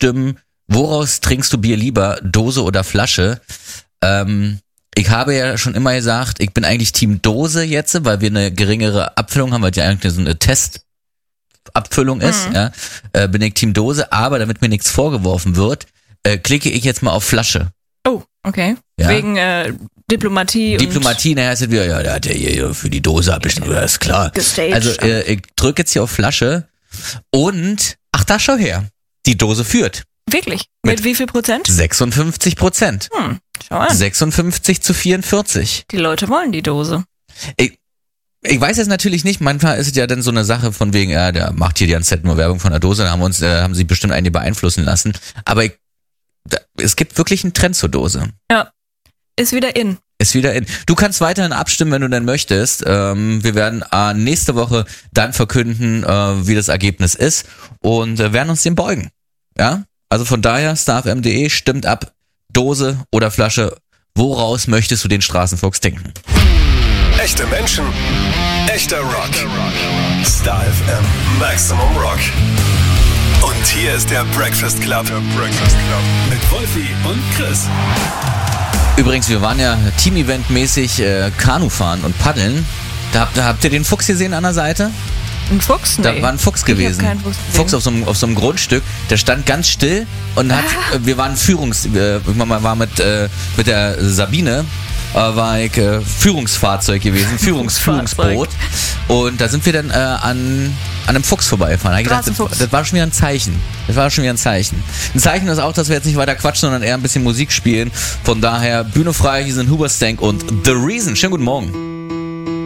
abstimmen, woraus trinkst du Bier lieber, Dose oder Flasche? Ich habe ja schon immer gesagt, ich bin eigentlich Team Dose jetzt, weil wir eine geringere Abfüllung haben, weil die eigentlich so eine Testabfüllung ist. Ja, bin ich Team Dose, aber damit mir nichts vorgeworfen wird, klicke ich jetzt mal auf Flasche. Oh, okay. Ja? Wegen Diplomatie. Diplomatie, naja, ist wieder, ja, der hat ja hier für die Dose abgestimmt, das ist klar. Gestaged. Also ich drücke jetzt hier auf Flasche und, ach da, schau her, die Dose führt. Wirklich? Mit wie viel Prozent? 56%. Schau an. 56-44. Die Leute wollen die Dose. Ich weiß jetzt natürlich nicht, manchmal ist es ja dann so eine Sache von wegen, ja, der macht hier die ganze Zeit nur Werbung von der Dose, dann haben sie bestimmt einige beeinflussen lassen. Aber es gibt wirklich einen Trend zur Dose. Ja. Ist wieder in. Du kannst weiterhin abstimmen, wenn du denn möchtest. Wir werden nächste Woche dann verkünden, wie das Ergebnis ist und werden uns dem beugen. Ja? Also von daher, starfm.de, stimmt ab, Dose oder Flasche, woraus möchtest du den Straßenfuchs trinken? Echte Menschen, echter Rock. Star FM Maximum Rock. Und hier ist der Breakfast Club. Mit Wolfi und Chris. Übrigens, wir waren ja Team-Event-mäßig Kanu fahren und paddeln. Da habt ihr den Fuchs gesehen an der Seite? Ein Fuchs? Nee. Da war ein Fuchs gewesen. Ich hab keinen Fuchs gesehen. Fuchs auf so einem Grundstück. Der stand ganz still und wir waren war mit der Sabine, war ich Führungsfahrzeug gewesen, Führungsboot. Und da sind wir dann an einem Fuchs vorbeigefahren. Da hab ich gedacht, das war schon wieder ein Zeichen. Ein Zeichen ist auch, dass wir jetzt nicht weiter quatschen, sondern eher ein bisschen Musik spielen. Von daher, Bühne frei, hier sind Hoobastank und The Reason. Schönen guten Morgen.